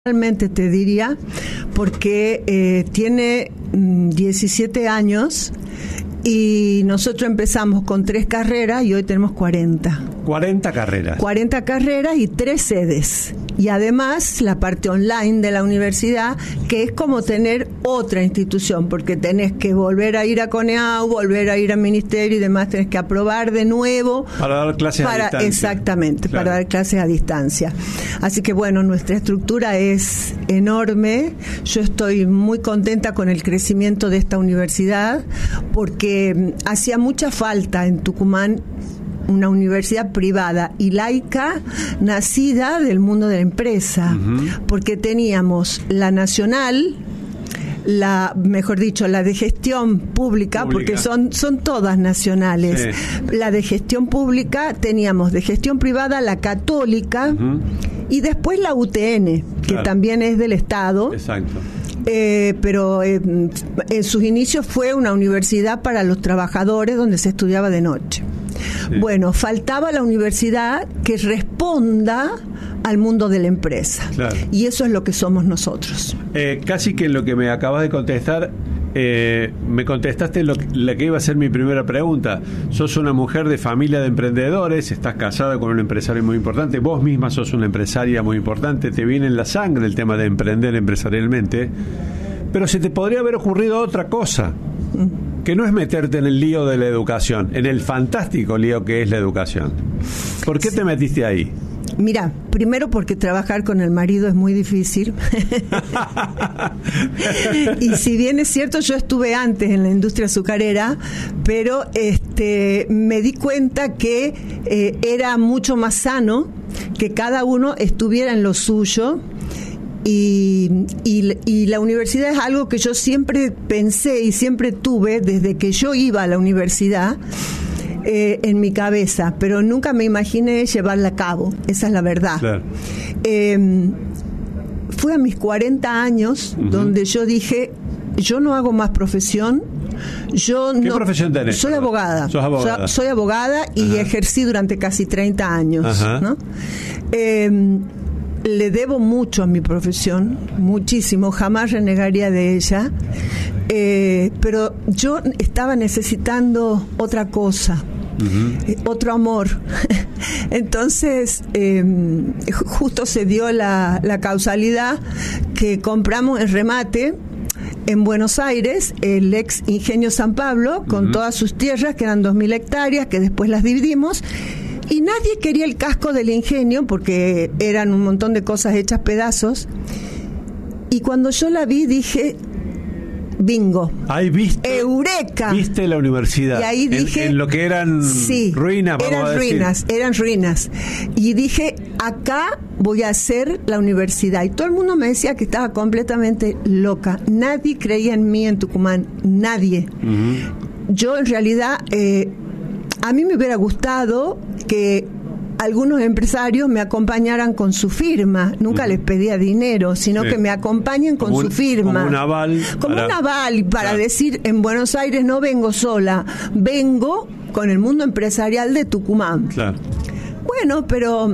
Realmente te diría, porque tiene 17 años y nosotros empezamos con 3 carreras y hoy tenemos 40. 40 carreras. 40 carreras y 3 sedes. Y además la parte online de la universidad, que es como tener otra institución, porque tenés que volver a ir a CONEAU, volver a ir al ministerio y demás, tenés que aprobar de nuevo. Para dar clases a distancia. Exactamente, claro. Para dar clases a distancia. Así que bueno, nuestra estructura es enorme. Yo estoy muy contenta con el crecimiento de esta universidad, porque hacía mucha falta en Tucumán una universidad privada y laica nacida del mundo de la empresa, porque teníamos la nacional, la de gestión pública, porque son todas nacionales. Sí. La de gestión pública, teníamos de gestión privada la católica y después la UTN, que también es del Estado. Exacto. Pero en sus inicios fue una universidad para los trabajadores donde se estudiaba de noche. Sí. Bueno, faltaba la universidad que responda al mundo de la empresa. Claro. Y eso es lo que somos nosotros. Casi que en lo que me acabas de contestar, me contestaste la que iba a ser mi primera pregunta. Sos una mujer de familia de emprendedores, estás casada con un empresario muy importante, vos misma sos una empresaria muy importante, te viene en la sangre el tema de emprender empresarialmente, pero se te podría haber ocurrido otra cosa, que no es meterte en el lío de la educación, en el fantástico lío que es la educación. ¿Por qué te metiste ahí? Mira, primero porque trabajar con el marido es muy difícil. Y si bien es cierto, yo estuve antes en la industria azucarera, pero me di cuenta que era mucho más sano que cada uno estuviera en lo suyo. Y la universidad es algo que yo siempre pensé y siempre tuve desde que yo iba a la universidad en mi cabeza, pero nunca me imaginé llevarla a cabo. Esa es la verdad. Claro. Fue a mis 40 años donde yo dije, yo no hago más profesión. ¿Qué profesión tenés? Soy abogada. ¿Sos abogada? Soy abogada y ejercí durante casi 30 años. ¿No? Le debo mucho a mi profesión, muchísimo, jamás renegaría de ella, pero yo estaba necesitando otra cosa, otro amor. Entonces, justo se dio la causalidad que compramos en remate en Buenos Aires el ex Ingenio San Pablo, con todas sus tierras, que eran 2.000 hectáreas, que después las dividimos. Y nadie quería el casco del ingenio porque eran un montón de cosas hechas pedazos. Y cuando yo la vi dije, bingo. Ahí viste. ¡Eureka! Viste la universidad. Y ahí dije, en lo que eran ruinas, eran ruinas. Y dije, acá voy a hacer la universidad. Y todo el mundo me decía que estaba completamente loca. Nadie creía en mí en Tucumán. Nadie. Yo en realidad... a mí me hubiera gustado que algunos empresarios me acompañaran con su firma. Nunca les pedía dinero, sino que me acompañen con su firma. Como un aval. Como un aval para decir, en Buenos Aires no vengo sola, vengo con el mundo empresarial de Tucumán. Claro. Bueno, pero...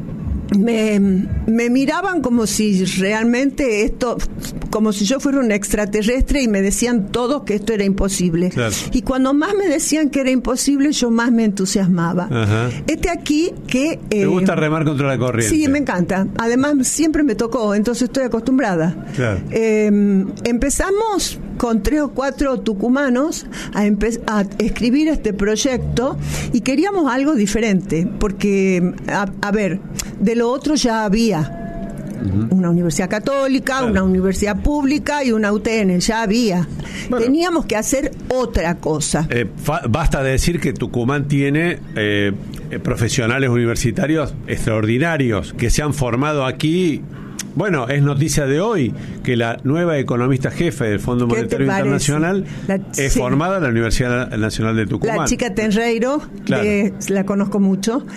Me miraban como si realmente como si yo fuera un extraterrestre, y me decían todos que esto era imposible. Claro. Y cuando más me decían que era imposible, yo más me entusiasmaba. Aquí que... ¿Te gusta remar contra la corriente? Sí, me encanta. Además, siempre me tocó, entonces estoy acostumbrada. Claro. Empezamos con 3 o 4 tucumanos a escribir este proyecto, y queríamos algo diferente, porque, a ver, de lo otro ya había una universidad católica, una universidad pública y una UTN, ya había. Bueno, teníamos que hacer otra cosa. Basta decir que Tucumán tiene profesionales universitarios extraordinarios que se han formado aquí. Bueno, es noticia de hoy que la nueva economista jefe del Fondo Monetario Internacional es formada en la Universidad Nacional de Tucumán. La chica Tenreiro, claro. La conozco mucho.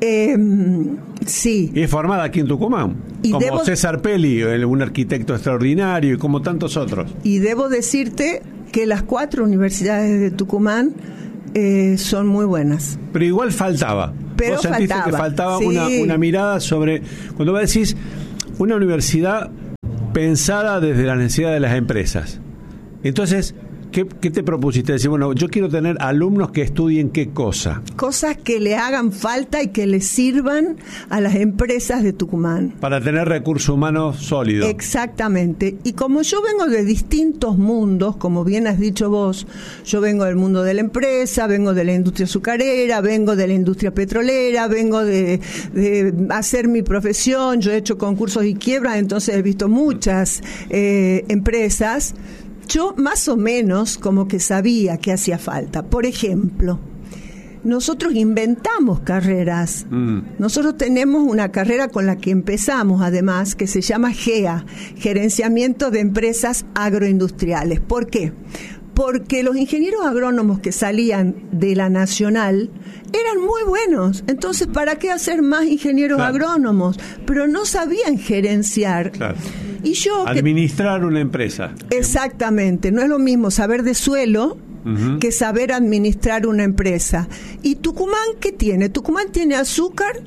Sí. Y es formada aquí en Tucumán, como César Pelli, un arquitecto extraordinario, y como tantos otros. Y debo decirte que las 4 universidades de Tucumán son muy buenas. Pero igual faltaba. Pero ¿Vos sentiste que faltaba una mirada sobre... Cuando vos decís una universidad pensada desde la necesidad de las empresas. Entonces, ¿qué te propusiste? Decir, bueno, yo quiero tener alumnos que estudien qué cosa. Cosas que le hagan falta y que le sirvan a las empresas de Tucumán. Para tener recursos humanos sólidos. Exactamente. Y como yo vengo de distintos mundos, como bien has dicho vos, yo vengo del mundo de la empresa, vengo de la industria azucarera, vengo de la industria petrolera, vengo de hacer mi profesión, yo he hecho concursos y quiebras, entonces he visto muchas empresas. Yo más o menos como que sabía que hacía falta. Por ejemplo, nosotros inventamos carreras. Nosotros tenemos una carrera con la que empezamos, además, que se llama GEA, Gerenciamiento de Empresas Agroindustriales. ¿Por qué? Porque los ingenieros agrónomos que salían de la Nacional eran muy buenos. Entonces, ¿para qué hacer más ingenieros agrónomos? Pero no sabían gerenciar. Claro. Y yo administrar una empresa. Exactamente. No es lo mismo saber de suelo que saber administrar una empresa. ¿Y Tucumán qué tiene? Tucumán tiene azúcar,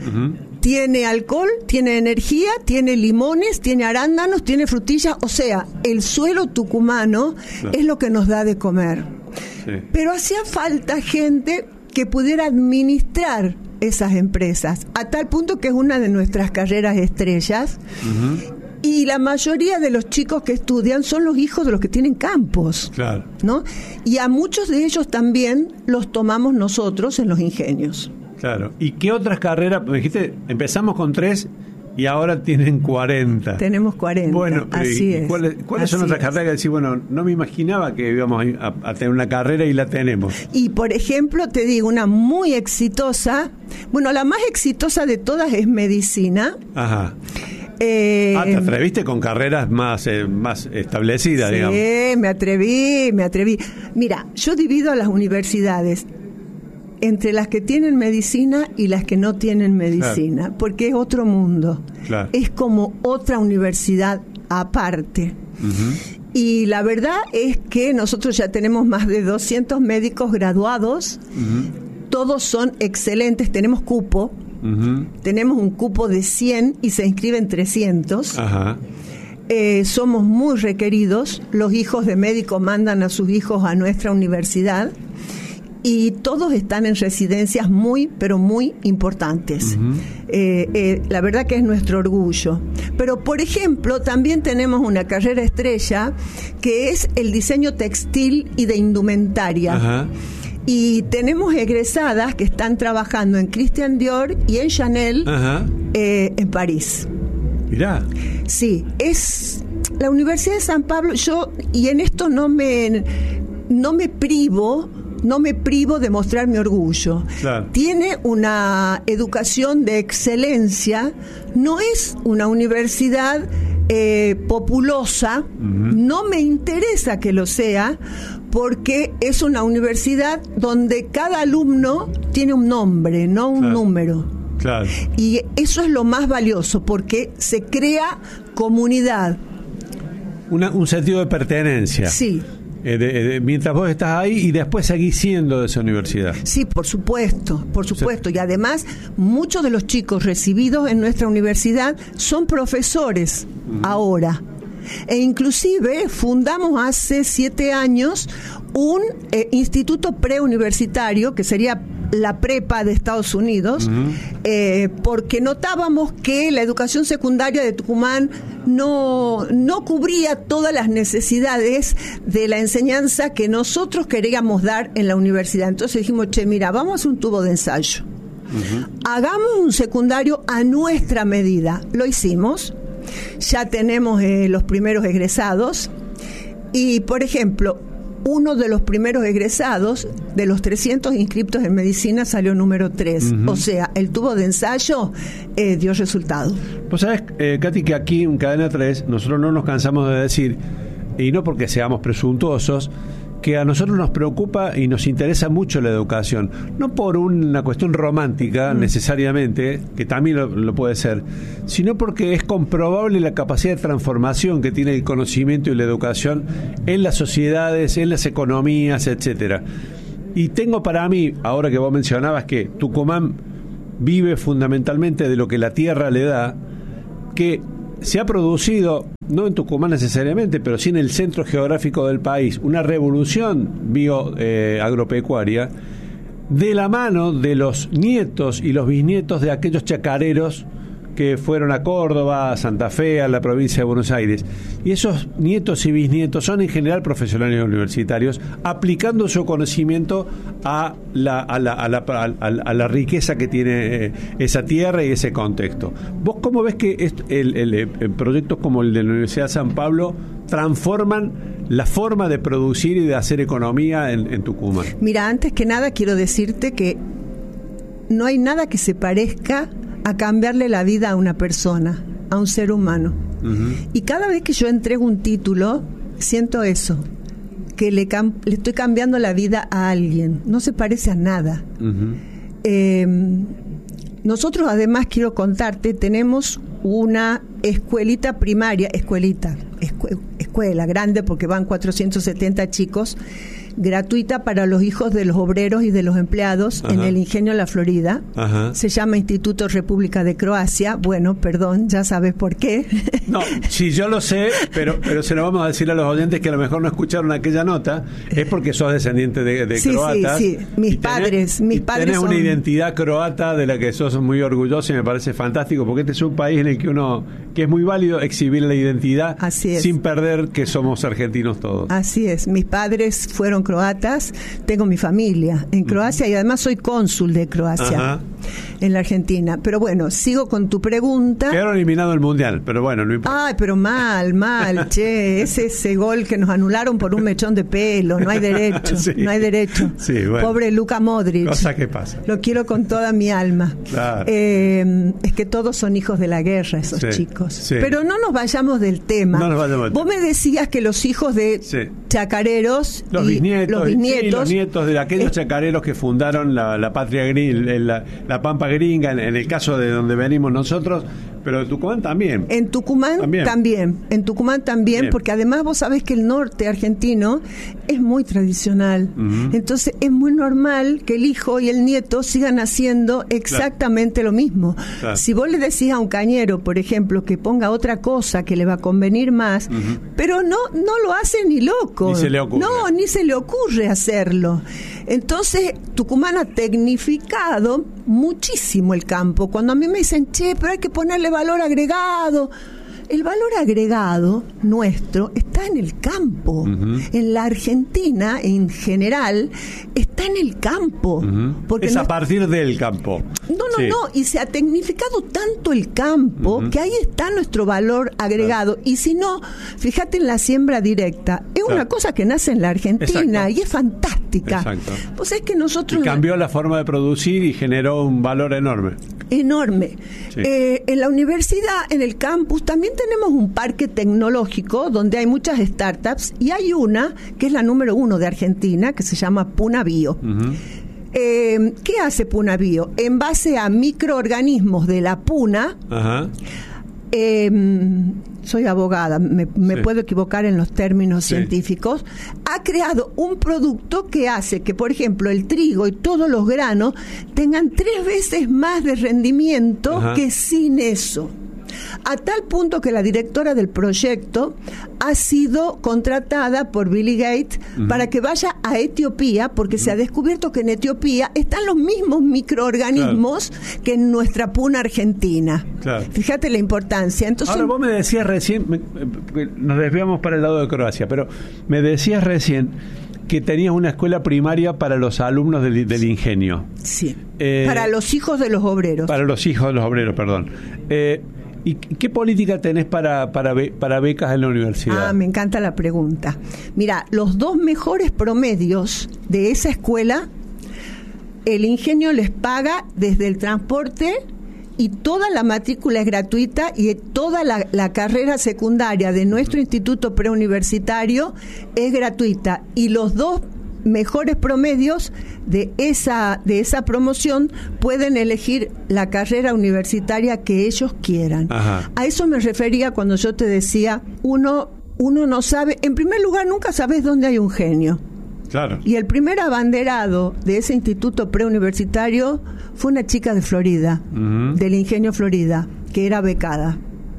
tiene alcohol, tiene energía, tiene limones, tiene arándanos, tiene frutillas. O sea, el suelo tucumano es lo que nos da de comer. Sí. Pero hacía falta gente que pudiera administrar esas empresas, a tal punto que es una de nuestras carreras estrellas. Y la mayoría de los chicos que estudian son los hijos de los que tienen campos, claro, ¿no? Y a muchos de ellos también los tomamos nosotros en los ingenios. Claro. ¿Y qué otras carreras? Me dijiste, empezamos con 3 y ahora tienen 40. Tenemos 40, bueno, así es. ¿Cuáles son otras carreras que decís, bueno, no me imaginaba que íbamos a tener una carrera y la tenemos? Y, por ejemplo, te digo, una muy exitosa, bueno, la más exitosa de todas es medicina. Ajá. ¿Te atreviste con carreras más establecidas, digamos? Sí, me atreví. Mira, yo divido a las universidades entre las que tienen medicina y las que no tienen medicina, claro, porque es otro mundo. Claro. Es como otra universidad aparte. Y la verdad es que nosotros ya tenemos más de 200 médicos graduados. Todos son excelentes, tenemos cupo. Tenemos un cupo de 100 y se inscriben 300. Ajá. Somos muy requeridos. Los hijos de médicos mandan a sus hijos a nuestra universidad y todos están en residencias muy, pero muy importantes. La verdad que es nuestro orgullo. Pero, por ejemplo, también tenemos una carrera estrella que es el diseño textil y de indumentaria. Ajá. Y tenemos egresadas que están trabajando en Christian Dior y en Chanel, en París. Mirá. Sí, es la Universidad de San Pablo. Yo, y en esto no me privo de mostrar mi orgullo. Claro. Tiene una educación de excelencia, no es una universidad populosa, no me interesa que lo sea, porque es una universidad donde cada alumno tiene un nombre, no un número. Claro. Y eso es lo más valioso, porque se crea comunidad. Un sentido de pertenencia. Sí. Mientras vos estás ahí y después seguís siendo de esa universidad. Sí, por supuesto. Y además, muchos de los chicos recibidos en nuestra universidad son profesores ahora. E inclusive fundamos hace 7 años un instituto preuniversitario que sería la prepa de Estados Unidos, porque notábamos que la educación secundaria de Tucumán no cubría todas las necesidades de la enseñanza que nosotros queríamos dar en la universidad. Entonces dijimos, mira, vamos a hacer un tubo de ensayo. Hagamos un secundario a nuestra medida. Lo hicimos. Ya tenemos los primeros egresados y, por ejemplo, uno de los primeros egresados de los 300 inscriptos en medicina salió número 3. O sea, el tubo de ensayo dio resultado. Pues sabes, Katy, que aquí en Cadena 3 nosotros no nos cansamos de decir, y no porque seamos presuntuosos, que a nosotros nos preocupa y nos interesa mucho la educación, no por una cuestión romántica necesariamente, que también lo puede ser, sino porque es comprobable la capacidad de transformación que tiene el conocimiento y la educación en las sociedades, en las economías, etcétera. Y tengo para mí, ahora que vos mencionabas que Tucumán vive fundamentalmente de lo que la tierra le da, que se ha producido, no en Tucumán necesariamente, pero sí en el centro geográfico del país, una revolución agropecuaria de la mano de los nietos y los bisnietos de aquellos chacareros que fueron a Córdoba, a Santa Fe, a la provincia de Buenos Aires. Y esos nietos y bisnietos son en general profesionales universitarios, aplicando su conocimiento a la riqueza que tiene esa tierra y ese contexto. ¿Vos cómo ves que proyectos como el de la Universidad de San Pablo transforman la forma de producir y de hacer economía en Tucumán? Mira, antes que nada quiero decirte que no hay nada que se parezca a cambiarle la vida a una persona, a un ser humano. Uh-huh. Y cada vez que yo entrego un título, siento eso, que le estoy cambiando la vida a alguien. No se parece a nada. Uh-huh. Nosotros, además, quiero contarte, tenemos una escuelita primaria, escuela grande, porque van 470 chicos, gratuita para los hijos de los obreros y de los empleados. Ajá. En el Ingenio La Florida. Ajá. Se llama Instituto República de Croacia. Bueno, perdón, ya sabes por qué. No, sí, yo lo sé, pero se lo vamos a decir a los oyentes que a lo mejor no escucharon aquella nota. Es porque sos descendiente de sí, croatas. Sí, sí. Mis padres tenés son... una identidad croata de la que sos muy orgulloso y me parece fantástico, porque este es un país en el que es muy válido exhibir la identidad sin perder que somos argentinos todos. Así es. Mis padres fueron croatas, tengo mi familia en Croacia y además soy cónsul de Croacia. Ajá. En la Argentina. Pero bueno, sigo con tu pregunta. Quedaron eliminados el Mundial, pero bueno, no importa. Ay, pero mal, che, ese gol que nos anularon por un mechón de pelo, no hay derecho, sí. No hay derecho. Sí, bueno. Pobre Luka Modric. Cosa que pasa. Lo quiero con toda mi alma. Claro. Es que todos son hijos de la guerra, esos chicos. Sí. Pero no nos vayamos del tema. No nos vayamos del tema. Vos me decías que los hijos de chacareros los bisnietos, sí, los nietos de aquellos chacareros que fundaron la patria gringa, la Pampa gringa, en el caso de donde venimos nosotros, pero en Tucumán también. En Tucumán también. En Tucumán también, bien. Porque además vos sabés que el norte argentino es muy tradicional. Uh-huh. Entonces es muy normal que el hijo y el nieto sigan haciendo exactamente lo mismo. Claro. Si vos le decís a un cañero, por ejemplo, que ponga otra cosa que le va a convenir más, uh-huh. Pero no lo hace ni loco. Ni se le ocurre. No, ni se le ocurre hacerlo. Entonces, Tucumán ha tecnificado muchísimo el campo. Cuando a mí me dicen, pero hay que ponerle valor agregado. El valor agregado nuestro está en el campo. Uh-huh. En la Argentina, en general, está en el campo. Uh-huh. Porque es a partir del campo. No. Y se ha tecnificado tanto el campo, uh-huh. que ahí está nuestro valor agregado. Claro. Y si no, fíjate en la siembra directa. Es una cosa que nace en la Argentina. Exacto. Y es fantástica. Exacto. Pues es que nosotros... Y cambió la forma de producir y generó un valor enorme. Enorme. Sí. En la universidad, en el campus, también tenemos un parque tecnológico donde hay muchas startups y hay una que es la número 1 de Argentina que se llama Punabio. Uh-huh. ¿Qué hace Punabio? En base a microorganismos de la puna, uh-huh. Soy abogada, me puedo equivocar en los términos científicos, ha creado un producto que hace que, por ejemplo, el trigo y todos los granos tengan 3 veces más de rendimiento que sin eso. A tal punto que la directora del proyecto ha sido contratada por Billy Gates para que vaya a Etiopía, porque se ha descubierto que en Etiopía están los mismos microorganismos que en nuestra puna argentina. Claro. Fíjate la importancia. Entonces, ahora vos me decías recién, nos desviamos para el lado de Croacia, pero me decías recién que tenías una escuela primaria para los alumnos del Ingenio. Sí, para los hijos de los obreros. Para los hijos de los obreros, perdón. ¿Y qué política tenés para becas en la universidad? Me encanta la pregunta. Mira, los 2 mejores promedios de esa escuela, el Ingenio les paga desde el transporte y toda la matrícula es gratuita y toda la carrera secundaria de nuestro instituto preuniversitario es gratuita. Y los 2 mejores promedios de esa promoción pueden elegir la carrera universitaria que ellos quieran. Ajá. A eso me refería cuando yo te decía, uno no sabe, en primer lugar nunca sabes dónde hay un genio. Claro. Y el primer abanderado de ese instituto preuniversitario fue una chica de Florida, uh-huh. del Ingenio Florida, que era becada.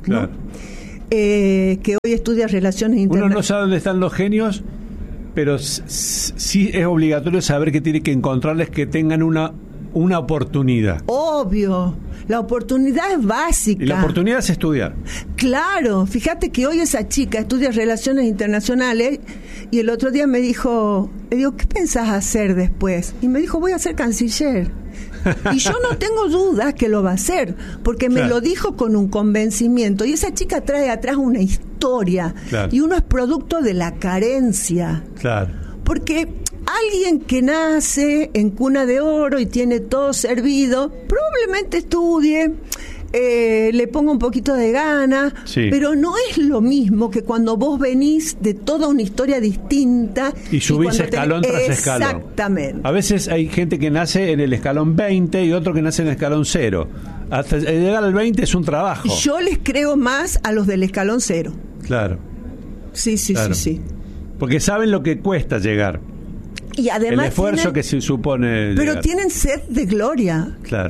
Claro. Que hoy estudia relaciones internacionales. Uno no sabe dónde están los genios, pero sí es obligatorio saber que tiene que encontrarles que tengan una oportunidad. Obvio, la oportunidad es básica. Y la oportunidad es estudiar. Claro, fíjate que hoy esa chica estudia relaciones internacionales y el otro día me dijo, le digo, ¿qué pensás hacer después? Y me dijo, voy a ser canciller. Y yo no tengo dudas que lo va a hacer, porque me lo dijo con un convencimiento. Y esa chica trae atrás una historia. Claro. Y uno es producto de la carencia. Claro. Porque alguien que nace en cuna de oro y tiene todo servido, probablemente estudie, le ponga un poquito de gana, pero no es lo mismo que cuando vos venís de toda una historia distinta y subís escalón tras escalón. Exactamente. A veces hay gente que nace en el escalón 20 y otro que nace en el escalón 0. Hasta llegar al 20 es un trabajo. Yo les creo más a los del escalón 0. Claro. Sí. Porque saben lo que cuesta llegar. Y además el esfuerzo que se supone pero llegar. Tienen sed de gloria. Claro.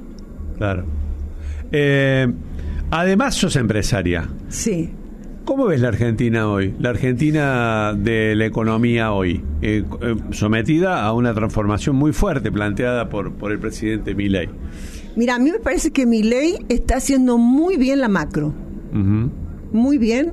Además sos empresaria. Sí. ¿Cómo ves la Argentina hoy? La Argentina de la economía hoy, sometida a una transformación muy fuerte planteada por el presidente Milei. Mira, a mí me parece que Milei está haciendo muy bien la macro. Uh-huh. Muy bien.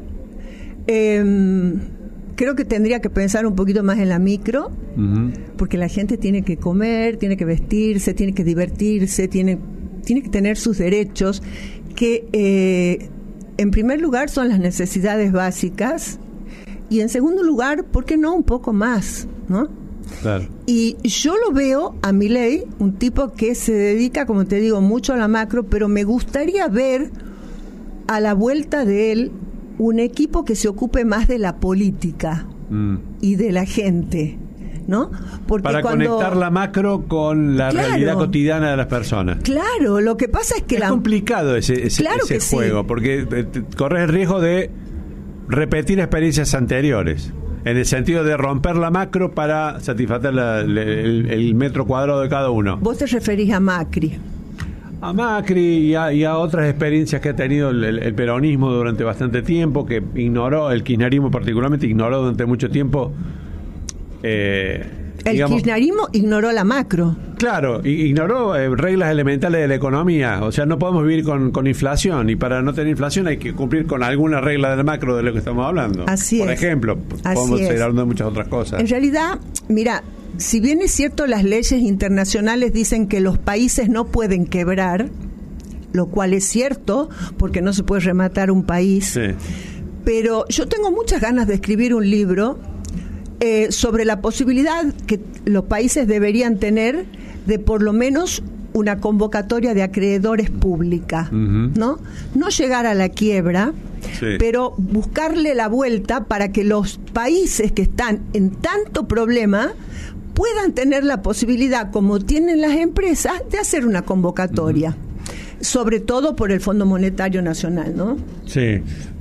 Creo que tendría que pensar un poquito más en la micro, porque la gente tiene que comer, tiene que vestirse, tiene que divertirse, tiene que tener sus derechos, que en primer lugar son las necesidades básicas, y en segundo lugar, ¿por qué no un poco más? ¿No? Claro. Y yo lo veo a Milei, un tipo que se dedica, como te digo, mucho a la macro, pero me gustaría ver a la vuelta de él un equipo que se ocupe más de la política y de la gente, ¿no? Porque para conectar la macro con la realidad cotidiana de las personas. Claro, lo que pasa es que es complicado ese juego, porque corres el riesgo de repetir experiencias anteriores, en el sentido de romper la macro para satisfacer el metro cuadrado de cada uno. Vos te referís a Macri. A Macri y a otras experiencias que ha tenido el peronismo durante bastante tiempo, que ignoró, el kirchnerismo particularmente ignoró durante mucho tiempo. El kirchnerismo ignoró la macro. Claro, ignoró reglas elementales de la economía. O sea, no podemos vivir con inflación, y para no tener inflación hay que cumplir con alguna regla del macro de lo que estamos hablando. Así Por es. ejemplo, podemos seguir hablando de muchas otras cosas. En realidad, mira, si bien es cierto, las leyes internacionales dicen que los países no pueden quebrar, lo cual es cierto, porque no se puede rematar un país, sí. Pero yo tengo muchas ganas de escribir un libro sobre la posibilidad que los países deberían tener de por lo menos una convocatoria de acreedores pública, ¿no? No llegar a la quiebra, pero buscarle la vuelta para que los países que están en tanto problema puedan tener la posibilidad, como tienen las empresas, de hacer una convocatoria, sobre todo por el Fondo Monetario Nacional, ¿no? Sí.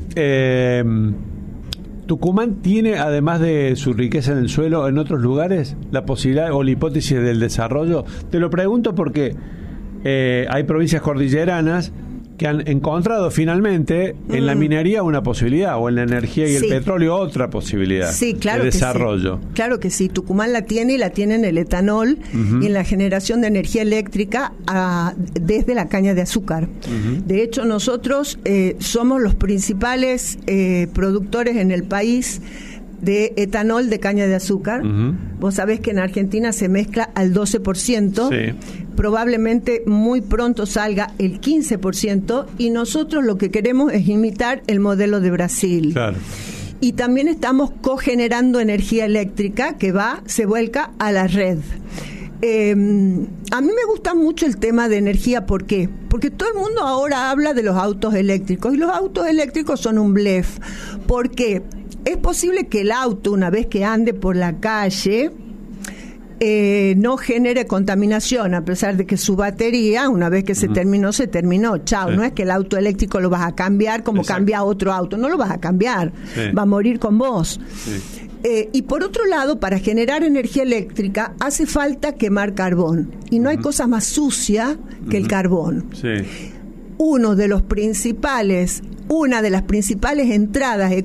¿Tucumán tiene, además de su riqueza en el suelo, en otros lugares la posibilidad o la hipótesis del desarrollo? Te lo pregunto porque hay provincias cordilleranas que han encontrado finalmente en la minería una posibilidad, o en la energía y el petróleo otra posibilidad de desarrollo. Sí. Claro que sí, Tucumán la tiene, y la tiene en el etanol y en la generación de energía eléctrica desde la caña de azúcar. De hecho, nosotros somos los principales productores en el país de etanol de caña de azúcar. Vos sabés que en Argentina se mezcla al 12%, probablemente muy pronto salga el 15%, y nosotros lo que queremos es imitar el modelo de Brasil. Claro. Y también estamos cogenerando energía eléctrica que se vuelca a la red. A mí me gusta mucho el tema de energía. ¿Por qué? Porque todo el mundo ahora habla de los autos eléctricos, y los autos eléctricos son un blef. ¿Por qué? Es posible que el auto, una vez que ande por la calle, no genere contaminación, a pesar de que su batería, una vez que se terminó, chao. No es que el auto eléctrico lo vas a cambiar como cambia otro auto, no lo vas a cambiar, va a morir con vos. Y por otro lado, para generar energía eléctrica hace falta quemar carbón, y no hay cosa más sucia que el carbón. Uno de los principales una de las principales entradas